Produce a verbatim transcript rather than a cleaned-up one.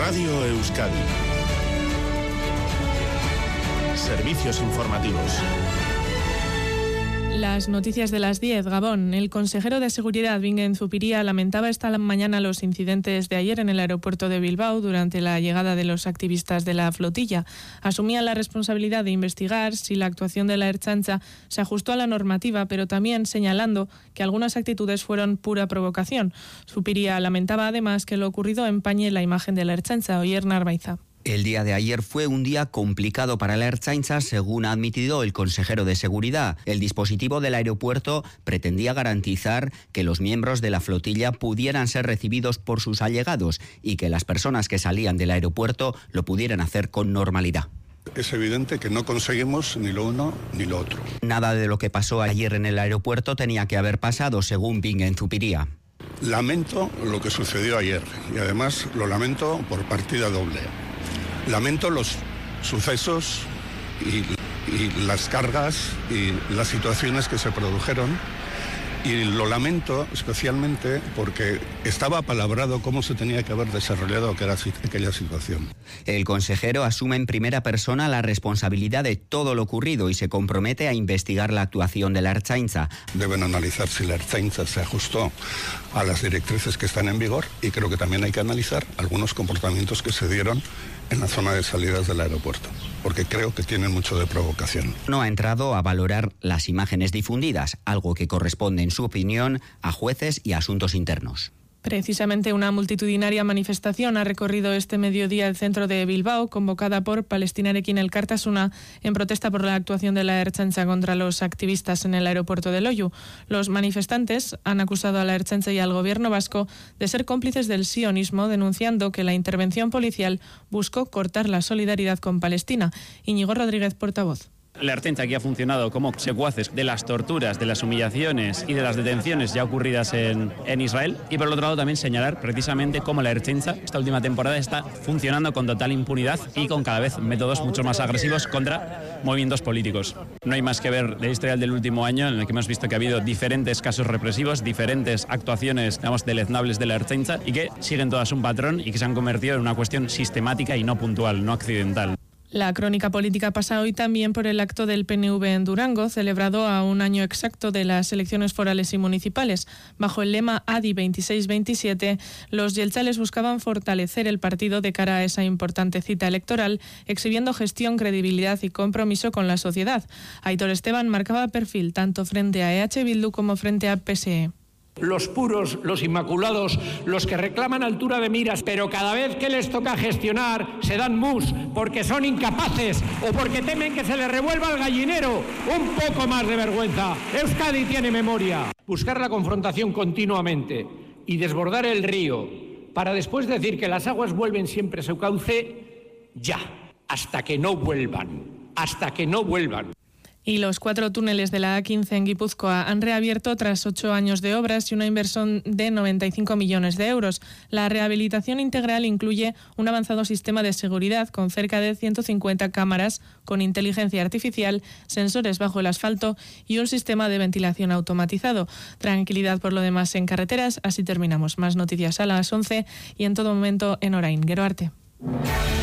Radio Euskadi. Servicios informativos. Las noticias de las diez. Gabón. El consejero de Seguridad, Bingen Zupiria, lamentaba esta mañana los incidentes de ayer en el aeropuerto de Bilbao durante la llegada de los activistas de la flotilla. Asumía la responsabilidad de investigar si la actuación de la Ertzaintza se ajustó a la normativa, pero también señalando que algunas actitudes fueron pura provocación. Zupiria lamentaba además que lo ocurrido empañe la imagen de la Ertzaintza. Oyer Narbaiza. El día de ayer fue un día complicado para la Ertzaintza, según ha admitido el consejero de Seguridad. El dispositivo del aeropuerto pretendía garantizar que los miembros de la flotilla pudieran ser recibidos por sus allegados y que las personas que salían del aeropuerto lo pudieran hacer con normalidad. Es evidente que no conseguimos ni lo uno ni lo otro. Nada de lo que pasó ayer en el aeropuerto tenía que haber pasado, según Bingen Zupiria. Lamento lo que sucedió ayer y además lo lamento por partida doble. Lamento los sucesos y, y las cargas y las situaciones que se produjeron y lo lamento especialmente porque estaba apalabrado cómo se tenía que haber desarrollado aquella, aquella situación. El consejero asume en primera persona la responsabilidad de todo lo ocurrido y se compromete a investigar la actuación de la Ertzaintza. Deben analizar si la Ertzaintza se ajustó a las directrices que están en vigor y creo que también hay que analizar algunos comportamientos que se dieron en la zona de salidas del aeropuerto, porque creo que tienen mucho de provocación. No ha entrado a valorar las imágenes difundidas, algo que corresponde, en su opinión, a jueces y asuntos internos. Precisamente una multitudinaria manifestación ha recorrido este mediodía el centro de Bilbao, convocada por Palestinarekin Elkartasuna en protesta por la actuación de la Ertzaintza contra los activistas en el aeropuerto de Loiu. Los manifestantes han acusado a la Ertzaintza y al gobierno vasco de ser cómplices del sionismo, denunciando que la intervención policial buscó cortar la solidaridad con Palestina. Íñigo Rodríguez, portavoz. La Ertzaintza aquí ha funcionado como secuaces de las torturas, de las humillaciones y de las detenciones ya ocurridas en, en Israel. Y por el otro lado también señalar precisamente cómo la Ertzaintza esta última temporada está funcionando con total impunidad y con cada vez métodos mucho más agresivos contra movimientos políticos. No hay más que ver el historial del último año en el que hemos visto que ha habido diferentes casos represivos, diferentes actuaciones, digamos, deleznables de la Ertzaintza y que siguen todas un patrón y que se han convertido en una cuestión sistemática y no puntual, no accidental. La crónica política pasa hoy también por el acto del P N V en Durango, celebrado a un año exacto de las elecciones forales y municipales. Bajo el lema A D I veintiséis veintisiete, los yeltzales buscaban fortalecer el partido de cara a esa importante cita electoral, exhibiendo gestión, credibilidad y compromiso con la sociedad. Aitor Esteban marcaba perfil tanto frente a E H Bildu como frente a P S E. Los puros, los inmaculados, los que reclaman altura de miras, pero cada vez que les toca gestionar se dan mus porque son incapaces o porque temen que se les revuelva el gallinero. Un poco más de vergüenza. Euskadi tiene memoria. Buscar la confrontación continuamente y desbordar el río para después decir que las aguas vuelven siempre a su cauce, ya, hasta que no vuelvan, hasta que no vuelvan. Y los cuatro túneles de la A quince en Guipúzcoa han reabierto tras ocho años de obras y una inversión de noventa y cinco millones de euros. La rehabilitación integral incluye un avanzado sistema de seguridad con cerca de ciento cincuenta cámaras con inteligencia artificial, sensores bajo el asfalto y un sistema de ventilación automatizado. Tranquilidad por lo demás en carreteras. Así terminamos. Más noticias a las once y en todo momento en Orain. Gero arte.